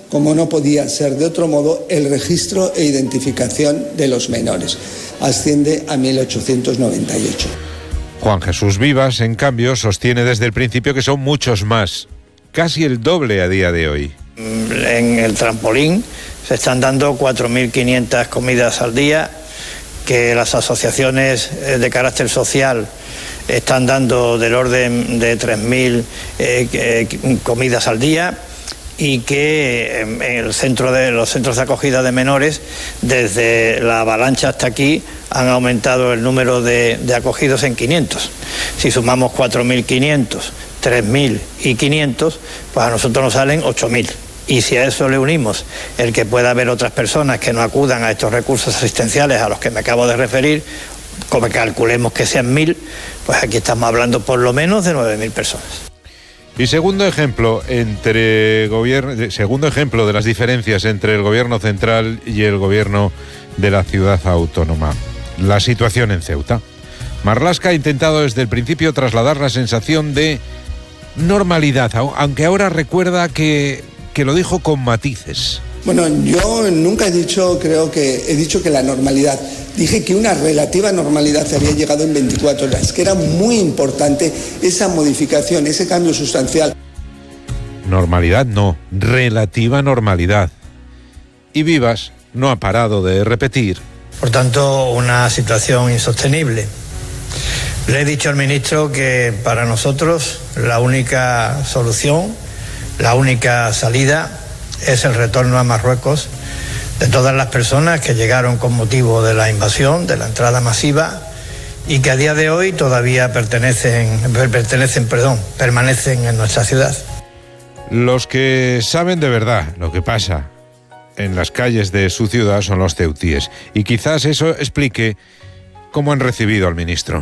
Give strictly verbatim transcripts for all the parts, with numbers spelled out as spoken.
como no podía ser de otro modo, el registro e identificación de los menores. Asciende a mil ochocientos noventa y ocho. Juan Jesús Vivas, en cambio, sostiene desde el principio que son muchos más, casi el doble a día de hoy. En el trampolín se están dando cuatro mil quinientas comidas al día, que las asociaciones de carácter social están dando del orden de tres mil eh, eh, comidas al día, y que en el centro de los centros de acogida de menores, desde la avalancha hasta aquí, han aumentado el número de, de acogidos en quinientos. Si sumamos cuatro mil quinientos, tres mil y quinientos, pues a nosotros nos salen ocho mil. Y si a eso le unimos el que pueda haber otras personas que no acudan a estos recursos asistenciales a los que me acabo de referir, como calculemos que sean mil, pues aquí estamos hablando por lo menos de nueve mil personas. Y segundo ejemplo entre gobierno, segundo ejemplo de las diferencias entre el gobierno central y el gobierno de la ciudad autónoma, la situación en Ceuta. Marlaska ha intentado desde el principio trasladar la sensación de normalidad, aunque ahora recuerda que, que lo dijo con matices. Bueno, yo nunca he dicho, creo que he dicho que la normalidad. Dije que una relativa normalidad había llegado en veinticuatro horas, que era muy importante esa modificación, ese cambio sustancial. Normalidad no, relativa normalidad. Y Vivas no ha parado de repetir. Por tanto, una situación insostenible. Le he dicho al ministro que para nosotros la única solución, la única salida es el retorno a Marruecos de todas las personas que llegaron con motivo de la invasión, de la entrada masiva, y que a día de hoy todavía pertenecen, pertenecen, perdón, permanecen en nuestra ciudad. Los que saben de verdad lo que pasa en las calles de su ciudad son los ceutíes, y quizás eso explique cómo han recibido al ministro.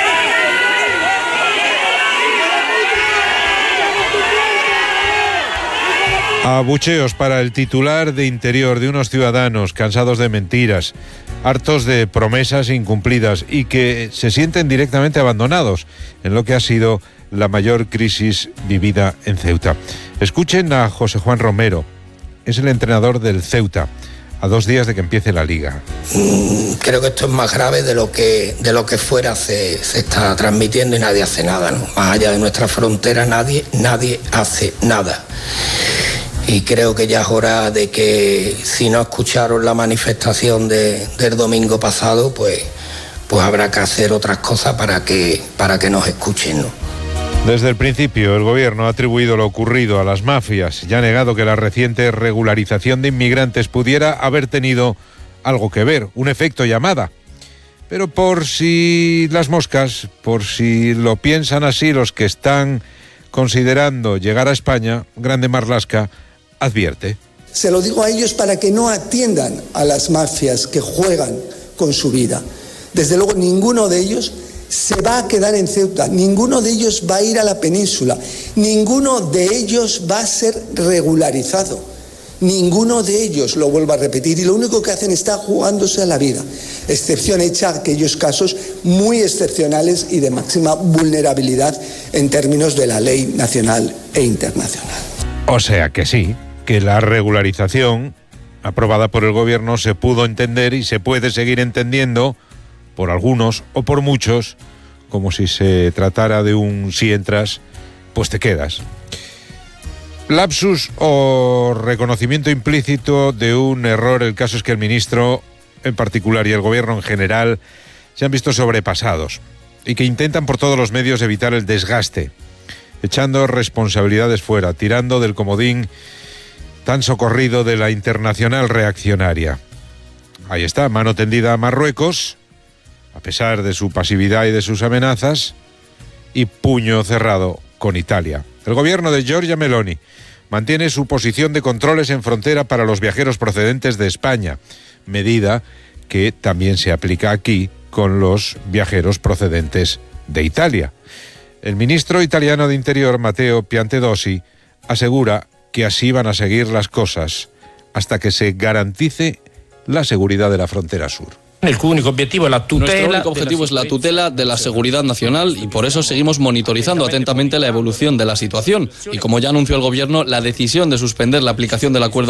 Abucheos para el titular de Interior de unos ciudadanos cansados de mentiras, hartos de promesas incumplidas y que se sienten directamente abandonados en lo que ha sido la mayor crisis vivida en Ceuta. Escuchen a José Juan Romero, es el entrenador del Ceuta, a dos días de que empiece la Liga. Creo que esto es más grave de lo que, de lo que fuera se, se está transmitiendo y nadie hace nada, ¿no? Más allá de nuestra frontera nadie, nadie hace nada. Y creo que ya es hora de que, si no escucharon la manifestación de, del domingo pasado, pues, pues habrá que hacer otras cosas para que, para que nos escuchen, ¿no? Desde el principio, el gobierno ha atribuido lo ocurrido a las mafias y ha negado que la reciente regularización de inmigrantes pudiera haber tenido algo que ver, un efecto llamada. Pero por si las moscas, por si lo piensan así los que están considerando llegar a España, Grande Marlaska advierte. Se lo digo a ellos para que no atiendan a las mafias que juegan con su vida. Desde luego, ninguno de ellos se va a quedar en Ceuta, ninguno de ellos va a ir a la península, ninguno de ellos va a ser regularizado, ninguno de ellos, lo vuelvo a repetir, y lo único que hacen está jugándose a la vida, excepción hecha a aquellos casos muy excepcionales y de máxima vulnerabilidad en términos de la ley nacional e internacional. O sea que sí, que la regularización aprobada por el gobierno se pudo entender y se puede seguir entendiendo por algunos o por muchos como si se tratara de un si entras, pues te quedas. Lapsus o reconocimiento implícito de un error. El caso es que el ministro en particular y el gobierno en general se han visto sobrepasados y que intentan por todos los medios evitar el desgaste, echando responsabilidades fuera, tirando del comodín tan socorrido de la internacional reaccionaria. Ahí está, mano tendida a Marruecos, a pesar de su pasividad y de sus amenazas, y puño cerrado con Italia. El gobierno de Giorgia Meloni mantiene su posición de controles en frontera para los viajeros procedentes de España, medida que también se aplica aquí con los viajeros procedentes de Italia. El ministro italiano de Interior, Matteo Piantedosi, asegura que así van a seguir las cosas hasta que se garantice la seguridad de la frontera sur. El único objetivo es la tutela. Nuestro único objetivo es la tutela de la seguridad nacional y por eso seguimos monitorizando atentamente la evolución de la situación. Y como ya anunció el gobierno, la decisión de suspender la aplicación del acuerdo